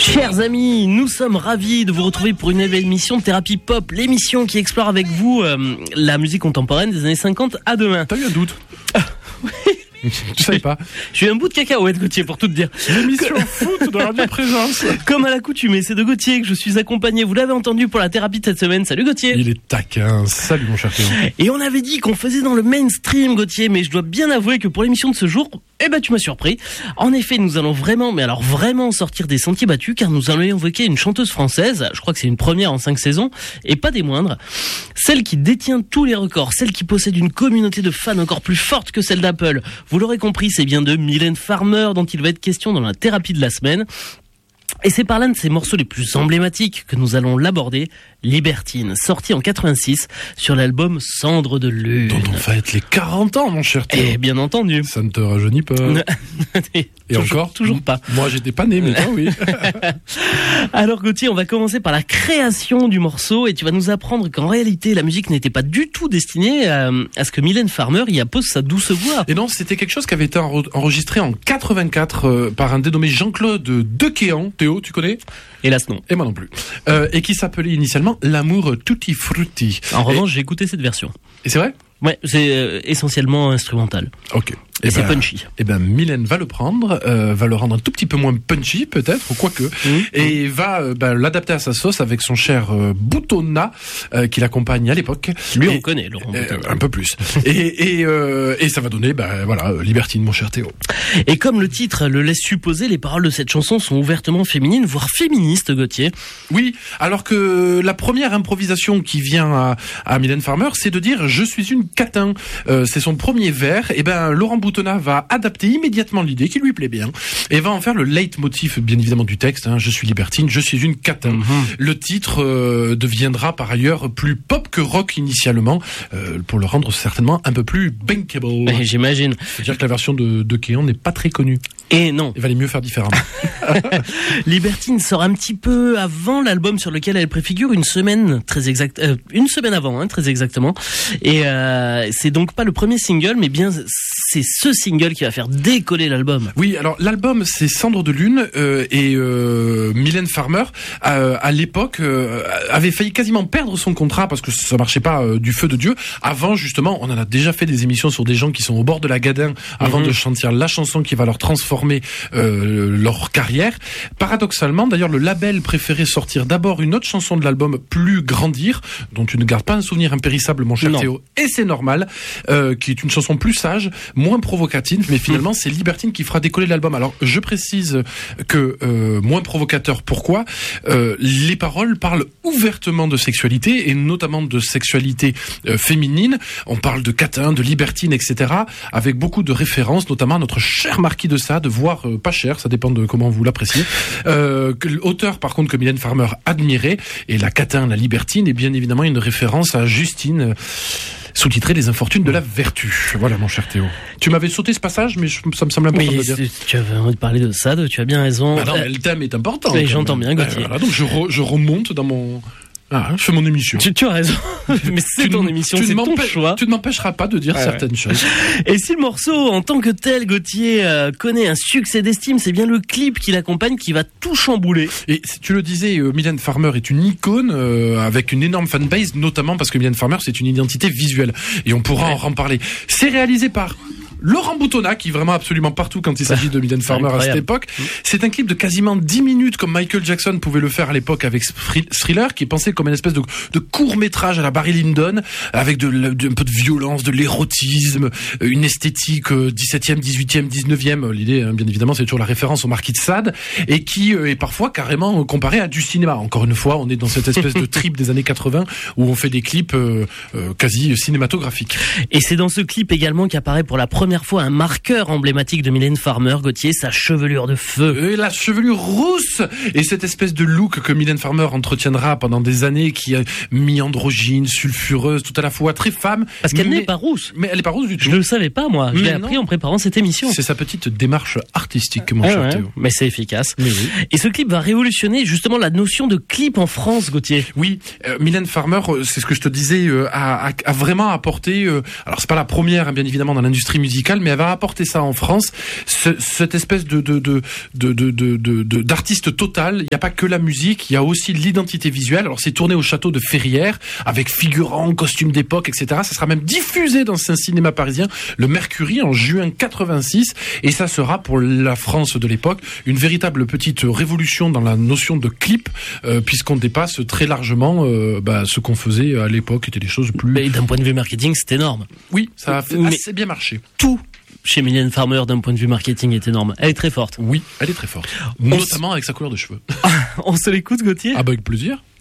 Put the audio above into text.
Chers amis, nous sommes ravis de vous retrouver pour une nouvelle émission de Thérapie Pop, l'émission qui explore avec vous la musique contemporaine des années 50 à demain. T'as eu un doute? Oui. Tu savais pas? J'ai eu un bout de cacahuète, Gauthier, pour tout te dire. L'émission foot de Radio Présence. Comme à l'accoutumée, c'est de Gauthier que je suis accompagné. Vous l'avez entendu pour la thérapie de cette semaine. Salut Gauthier. Il est taquin. Salut mon cher Théo. Et on avait dit qu'on faisait dans le mainstream, Gauthier, mais je dois bien avouer que pour l'émission de ce jour, tu m'as surpris. En effet, nous allons vraiment sortir des sentiers battus, car nous allons évoquer une chanteuse française, je crois que c'est une première en 5 saisons, et pas des moindres, celle qui détient tous les records, celle qui possède une communauté de fans encore plus forte que celle d'Apple. Vous l'aurez compris, c'est bien de Mylène Farmer dont il va être question dans la thérapie de la semaine. Et c'est par l'un de ses morceaux les plus emblématiques que nous allons l'aborder, Libertine, sorti en 86 sur l'album Cendres de Lune. Dont on fête les 40 ans, mon cher Théo. Et bien entendu. Ça ne te rajeunit pas. Et encore? Toujours pas. Moi, j'étais pas né, mais toi, oui. Alors, Gauthier, on va commencer par la création du morceau et tu vas nous apprendre qu'en réalité, la musique n'était pas du tout destinée à ce que Mylène Farmer y appose sa douce voix. Et non, c'était quelque chose qui avait été enregistré en 84 par un dénommé Jean-Claude Dequéan. Théo, tu connais? Hélas, non. Et moi non plus. Et qui s'appelait initialement L'amour tutti frutti. En revanche, j'ai écouté cette version. Et c'est vrai? Ouais, c'est essentiellement instrumental. Ok. Et c'est punchy. Et Mylène va le prendre, va le rendre un tout petit peu moins punchy peut-être, ou quoique, et va l'adapter à sa sauce avec son cher Boutonna qui l'accompagne à l'époque. Lui, on connaît, Laurent Boutonna. Un peu plus. et ça va donner, Libertine, mon cher Théo. Et comme le titre le laisse supposer, les paroles de cette chanson sont ouvertement féminines, voire féministes, Gauthier. Oui, alors que la première improvisation qui vient à Mylène Farmer, c'est de dire « Je suis une catin ». C'est son premier vers. Et Laurent Boutonna va adapter immédiatement l'idée qui lui plaît bien et va en faire le leitmotiv bien évidemment du texte, je suis libertine, je suis une catin. Le titre deviendra par ailleurs plus pop que rock initialement pour le rendre certainement un peu plus bankable. J'imagine. C'est-à-dire que la version de Kéan n'est pas très connue. Et non. Il valait mieux faire différemment. Libertine sort un petit peu avant l'album sur lequel elle préfigure, une semaine avant, très exactement. Et c'est donc pas le premier single, mais bien c'est ce single qui va faire décoller l'album. Oui, alors l'album c'est Cendres de Lune et Mylène Farmer à l'époque avait failli quasiment perdre son contrat parce que ça marchait pas du feu de Dieu. Avant justement, on en a déjà fait des émissions sur des gens qui sont au bord de la gadin avant de chanter la chanson qui va leur transformer leur carrière. Paradoxalement, d'ailleurs, le label préférait sortir d'abord une autre chanson de l'album, Plus Grandir, dont tu ne gardes pas un souvenir impérissable, mon cher Théo, et c'est normal, qui est une chanson plus sage, moins provocative, mais finalement c'est Libertine qui fera décoller l'album. Alors je précise que moins provocateur, pourquoi? Les paroles parlent ouvertement de sexualité et notamment de sexualité féminine. On parle de catin, de libertine, etc. avec beaucoup de références, notamment à notre cher Marquis de Sade, voire pas cher, ça dépend de comment vous l'appréciez. Auteur par contre que Mylène Farmer admirait, et la catin, la libertine est bien évidemment une référence à Justine, sous-titré Les Infortunes de la Vertu. Voilà mon cher Théo. Tu m'avais sauté ce passage, mais ça me semble important de dire. Tu avais envie de parler de Sade, tu as bien raison. Non, mais le thème est important. Oui, j'entends bien, Gauthier. Voilà, donc je remonte dans mon... je fais mon émission. Tu as raison. Mais c'est ton émission, c'est ton choix. Tu ne m'empêcheras pas de dire certaines choses. Et si le morceau, en tant que tel, Gauthier, connaît un succès d'estime, c'est bien le clip qui l'accompagne qui va tout chambouler. Et si tu le disais, Mylène Farmer est une icône avec une énorme fanbase, notamment parce que Mylène Farmer, c'est une identité visuelle. Et on pourra en parler. C'est réalisé par Laurent Boutonna, qui est vraiment absolument partout quand il s'agit de Mylène Farmer à cette époque. C'est un clip de quasiment 10 minutes comme Michael Jackson pouvait le faire à l'époque avec Thriller, qui est pensé comme une espèce de court-métrage à la Barry Lyndon, avec un peu de violence, de l'érotisme, une esthétique 17e, 18e, 19e. L'idée, bien évidemment, c'est toujours la référence au Marquis de Sade, et qui est parfois carrément comparé à du cinéma. Encore une fois, on est dans cette espèce de trip des années 80 où on fait des clips quasi cinématographiques. Et c'est dans ce clip également qu'apparaît pour la première fois un marqueur emblématique de Mylène Farmer, Gauthier, sa chevelure de feu. Et la chevelure rousse. Et cette espèce de look que Mylène Farmer entretiendra pendant des années, qui est mi-androgyne, sulfureuse, tout à la fois très femme. Parce qu'elle n'est pas rousse. Mais elle n'est pas rousse du tout. Je le savais pas, moi. Je l'ai appris en préparant cette émission. C'est sa petite démarche artistique, mon cher Théo. Mais c'est efficace. Mais oui. Et ce clip va révolutionner justement la notion de clip en France, Gauthier. Oui, Mylène Farmer, c'est ce que je te disais, a vraiment apporté. Alors c'est pas la première, bien évidemment, dans l'industrie musicale musicale, mais elle va apporter ça en France, cette espèce d'artiste total. Il n'y a pas que la musique, il y a aussi l'identité visuelle. Alors c'est tourné au château de Ferrières, avec figurants, costumes d'époque, etc. Ça sera même diffusé dans un cinéma parisien, le Mercury, en juin 86, et ça sera pour la France de l'époque une véritable petite révolution dans la notion de clip, puisqu'on dépasse très largement ce qu'on faisait à l'époque, était des choses plus... Mais d'un point de vue marketing, c'est énorme. Oui, ça a assez bien marché. Tout chez Mylène Farmer, d'un point de vue marketing, est énorme. Elle est très forte. Oui, elle est très forte. Notamment avec sa couleur de cheveux. On se l'écoute, Gauthier ? Ah bah avec plaisir.